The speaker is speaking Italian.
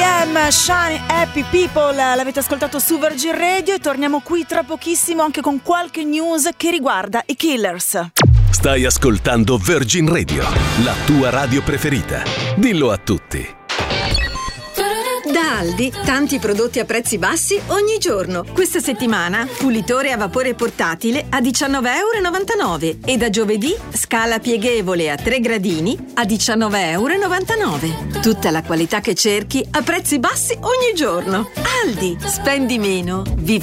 R.E.M. Shiny Happy People, l'avete ascoltato su Virgin Radio e torniamo qui tra pochissimo anche con qualche news che riguarda i Killers. Stai ascoltando Virgin Radio, la tua radio preferita. Dillo a tutti. Da Aldi, tanti prodotti a prezzi bassi ogni giorno. Questa settimana, pulitore a vapore portatile a €19,99 e da giovedì, scala pieghevole a 3 gradini a €19,99. Tutta la qualità che cerchi a prezzi bassi ogni giorno. Aldi, spendi meno, vivi